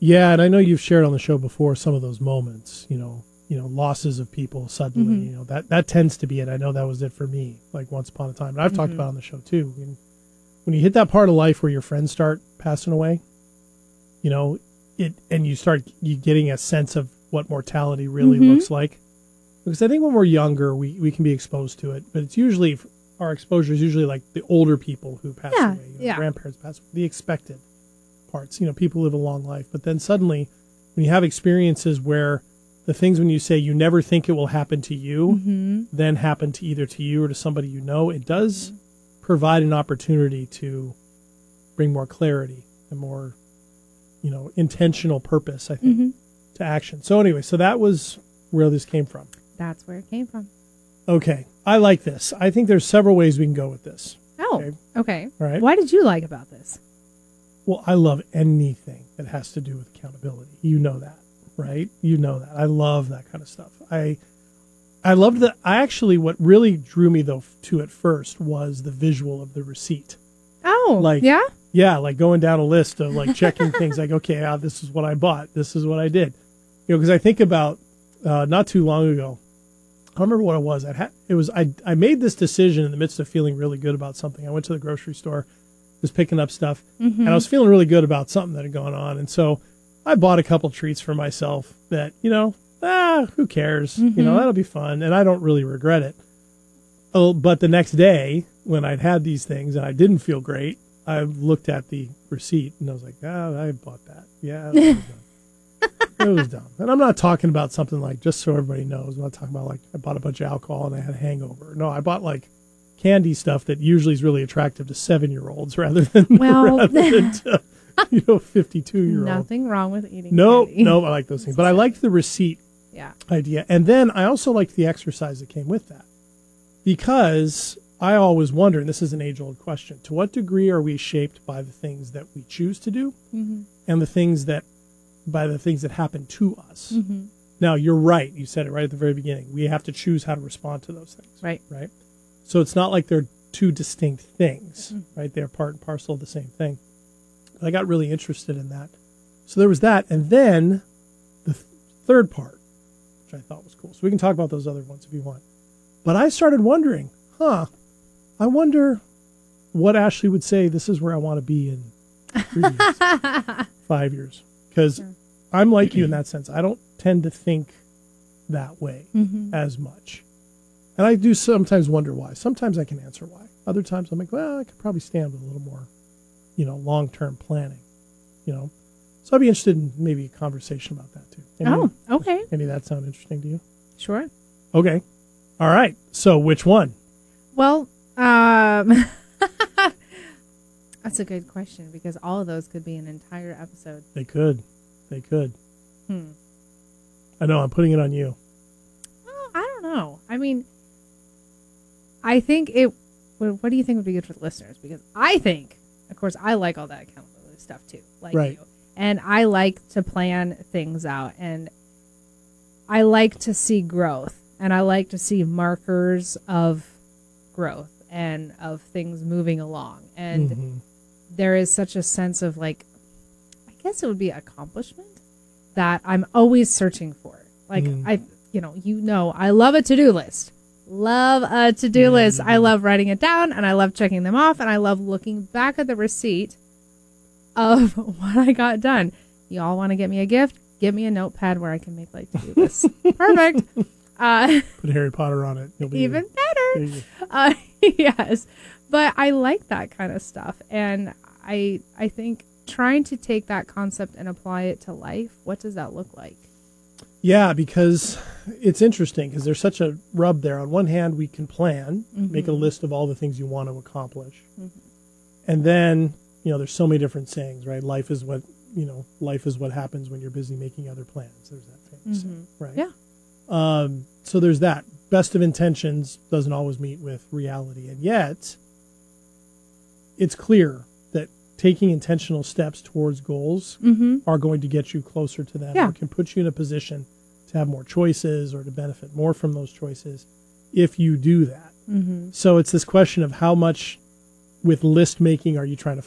Yeah, and I know you've shared on the show before some of those moments, losses of people suddenly, that tends to be it. I know that was it for me, like once upon a time. And I've talked about it on the show too. When you hit that part of life where your friends start passing away, and you getting a sense of what mortality really looks like. Because I think when we're younger, we can be exposed to it, but it's usually, our exposure is usually like the older people who pass away, grandparents pass away, the expected parts, people live a long life. But then suddenly when you have experiences where the things when you say you never think it will happen to you, then happen to either to you or to somebody it does provide an opportunity to bring more clarity and more, intentional purpose, I think, to action. So anyway, so that was where this came from. That's where it came from. Okay. I like this. I think there's several ways we can go with this. Oh, okay. All right. What did you like about this? Well, I love anything that has to do with accountability. You know that, right? You know that. I love that kind of stuff. I loved that. What really drew me, though, to it first was the visual of the receipt. Oh, yeah? Yeah, like going down a list of like checking things like, okay, this is what I bought. This is what I did. Because I think about not too long ago, I don't remember what it was. I made this decision in the midst of feeling really good about something. I went to the grocery store, was picking up stuff, and I was feeling really good about something that had gone on. And so I bought a couple treats for myself that, who cares? That'll be fun. And I don't really regret it. Oh, but the next day when I'd had these things and I didn't feel great, I looked at the receipt and I was like, I bought that. Yeah, that was dumb. It was dumb. And I'm not talking about something like, just so everybody knows, I'm not talking about like I bought a bunch of alcohol and I had a hangover. No, I bought like candy stuff that usually is really attractive to 7-year-olds rather than to 52-year-olds. Nothing wrong with eating candy. No, I like those things. But I liked the receipt idea. And then I also liked the exercise that came with that. Because I always wonder, and this is an age-old question, to what degree are we shaped by the things that we choose to do and by the things that happen to us? Now, you're right. You said it right at the very beginning. We have to choose how to respond to those things. Right. So it's not like they're two distinct things, right? They're part and parcel of the same thing. But I got really interested in that. So there was that. And then the third part, which I thought was cool. So we can talk about those other ones if you want. But I started wondering, I wonder what Ashley would say, this is where I want to be in 3 years, 5 years. Because I'm like you in that sense. I don't tend to think that way as much. And I do sometimes wonder why. Sometimes I can answer why. Other times I'm like, well, I could probably stand with a little more, long-term planning, So I'd be interested in maybe a conversation about that too. Okay. Any of that sound interesting to you? Sure. Okay. All right. So which one? Well, that's a good question because all of those could be an entire episode. They could. I know. I'm putting it on you. Well, I don't know. I mean, I think what do you think would be good for the listeners? Because I think, of course, I like all that accountability stuff too, like you. And I like to plan things out, and I like to see growth, and I like to see markers of growth and of things moving along. And there is such a sense of like, I guess it would be accomplishment that I'm always searching for. Like I love a to-do list. List. I love writing it down, and I love checking them off, and I love looking back at the receipt of what I got done. You all want to get me a gift? Give me a notepad where I can make like to-do lists. Perfect. Put Harry Potter on it. You'll be even better. Yes. But I like that kind of stuff. And I think trying to take that concept and apply it to life, what does that look like? Yeah, because it's interesting because there's such a rub there. On one hand, we can plan, make a list of all the things you want to accomplish. And then, there's so many different sayings, right? Life is what happens when you're busy making other plans. There's that famous saying, right? Yeah. So there's that. Best of intentions doesn't always meet with reality. And yet, it's clear that taking intentional steps towards goals are going to get you closer to them. Or can put you in a position to have more choices or to benefit more from those choices if you do that. So it's this question of how much with list making are you trying to